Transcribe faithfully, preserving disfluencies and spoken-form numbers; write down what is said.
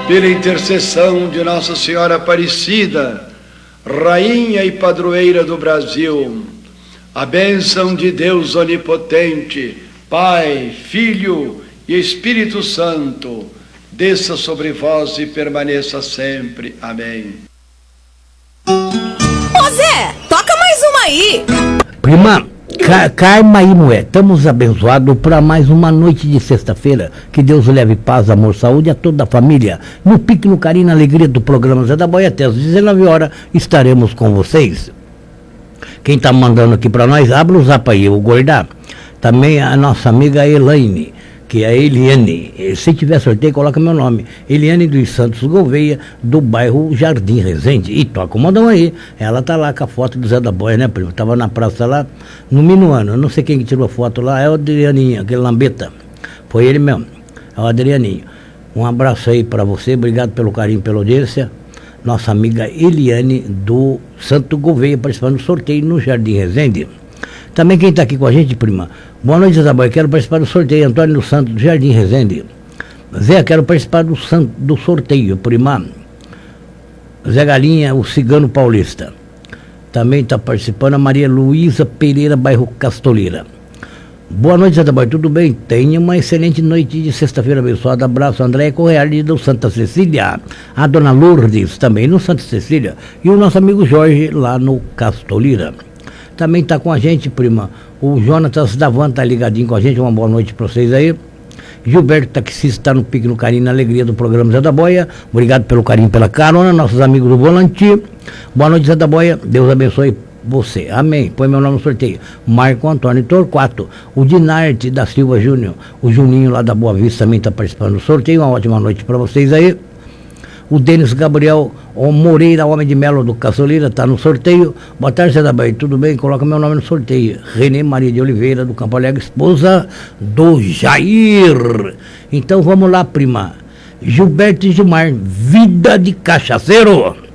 pela intercessão de Nossa Senhora Aparecida, Rainha e Padroeira do Brasil, a bênção de Deus Onipotente, Pai, Filho e Espírito Santo, desça sobre vós e permaneça sempre. Amém. Ô Zé, toca mais uma aí. Prima, ca calma aí, mulher. Estamos abençoados para mais uma noite de sexta-feira. Que Deus leve paz, amor, saúde a toda a família. No pique, no carinho, na alegria do programa Zé da Boia, até às dezenove horas estaremos com vocês. Quem está mandando aqui para nós, abre o zap aí, o Gordá. Também a nossa amiga Elaine, que é a Eliane. Se tiver sorteio, coloca meu nome. Eliane dos Santos Gouveia, do bairro Jardim Resende. E toca o modão aí. Ela tá lá com a foto do Zé da Boia, né, primo? Tava na praça lá, no Minuano. Eu não sei quem que tirou a foto lá, é o Adrianinho, aquele lambeta. Foi ele mesmo, é o Adrianinho. Um abraço aí para você, obrigado pelo carinho, pela audiência. Nossa amiga Eliane do Santo Gouveia, participando do sorteio no Jardim Resende. Também quem está aqui com a gente, prima. Boa noite, Zé da Boia. Quero participar do sorteio. Antônio dos Santos, do Jardim Resende. Zé, quero participar do, do sorteio, prima. Zé Galinha, o Cigano Paulista. Também está participando a Maria Luísa Pereira, bairro Castoleira. Boa noite, Zé da Boia. Tudo bem? Tenha uma excelente noite de sexta-feira abençoada. Abraço, André Correia, do Santa Cecília. A dona Lourdes, também no Santa Cecília. E o nosso amigo Jorge, lá no Castoleira. Também está com a gente, prima, o Jonatas Davan está ligadinho com a gente. Uma boa noite para vocês aí. Gilberto Taxista está no pique, no carinho, na alegria do programa Zé da Boia. Obrigado pelo carinho, pela carona. Nossos amigos do volante. Boa noite, Zé da Boia. Deus abençoe você. Amém. Põe meu nome no sorteio. Marco Antônio Torquato. O Dinarte da Silva Júnior. O Juninho lá da Boa Vista também está participando do sorteio. Uma ótima noite para vocês aí. O Denis Gabriel o Moreira, homem de Melo do Caçoleira, está no sorteio. Boa tarde, Zé da Boia. Tudo bem? Coloca meu nome no sorteio. Renê Maria de Oliveira, do Campo Alegre, esposa do Jair. Então vamos lá, prima. Gilberto e Gilmar, vida de cachaceiro.